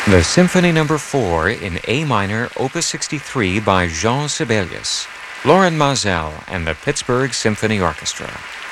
The Symphony No. 4 in A minor, Opus 63 by Jean Sibelius, Lorin Maazel and the Pittsburgh Symphony Orchestra.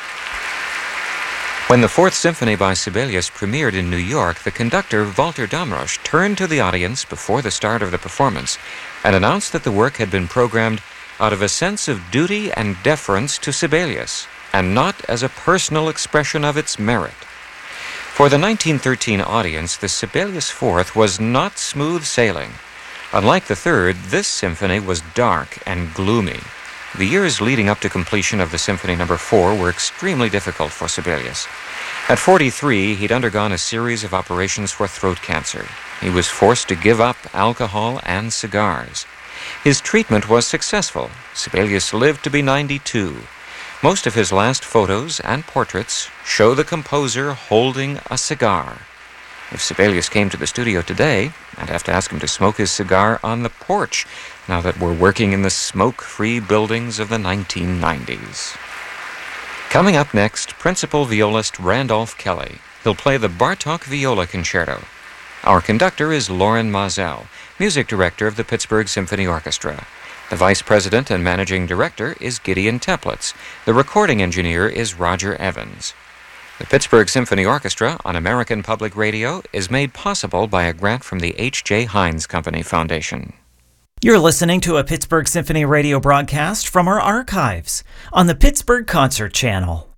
When the Fourth Symphony by Sibelius premiered in New York, the conductor Walter Damrosch turned to the audience before the start of the performance and announced that the work had been programmed out of a sense of duty and deference to Sibelius, and not as a personal expression of its merit. For the 1913 audience, the Sibelius Fourth was not smooth sailing. Unlike the Third, this symphony was dark and gloomy. The years leading up to completion of the Symphony No. 4 were extremely difficult for Sibelius. At 43, he'd undergone a series of operations for throat cancer. He was forced to give up alcohol and cigars. His treatment was successful. Sibelius lived to be 92. Most of his last photos and portraits show the composer holding a cigar. If Sibelius came to the studio today, I'd have to ask him to smoke his cigar on the porch, now that we're working in the smoke-free buildings of the 1990s. Coming up next, principal violist Randolph Kelly. He'll play the Bartók Viola Concerto. Our conductor is Lorin Maazel, music director of the Pittsburgh Symphony Orchestra. The vice president and managing director is Gideon Teplitz. The recording engineer is Roger Evans. The Pittsburgh Symphony Orchestra on American Public Radio is made possible by a grant from the H.J. Heinz Company Foundation. You're listening to a Pittsburgh Symphony Radio broadcast from our archives on the Pittsburgh Concert Channel,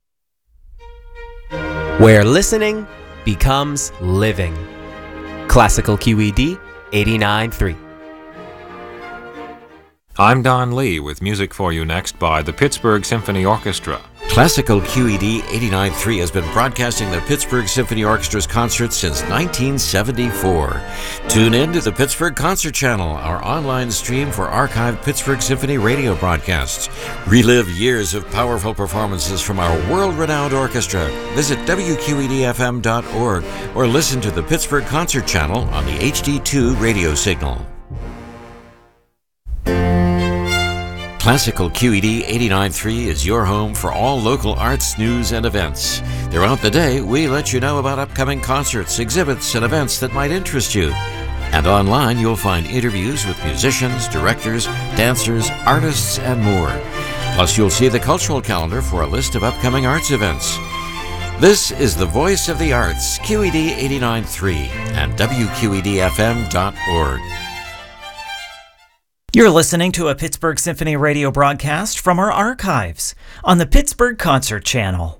where listening becomes living. Classical QED 89.3. I'm Don Lee with music for you next by the Pittsburgh Symphony Orchestra. Classical QED 89.3 has been broadcasting the Pittsburgh Symphony Orchestra's concerts since 1974. Tune in to the Pittsburgh Concert Channel, our online stream for archived Pittsburgh Symphony radio broadcasts. Relive years of powerful performances from our world-renowned orchestra. Visit WQEDFM.org or listen to the Pittsburgh Concert Channel on the HD2 radio signal. Classical QED 89.3 is your home for all local arts, news, and events. Throughout the day, we let you know about upcoming concerts, exhibits, and events that might interest you. And online, you'll find interviews with musicians, directors, dancers, artists, and more. Plus, you'll see the cultural calendar for a list of upcoming arts events. This is the Voice of the Arts, QED 89.3 and WQEDFM.org. You're listening to a Pittsburgh Symphony Radio broadcast from our archives on the Pittsburgh Concert Channel.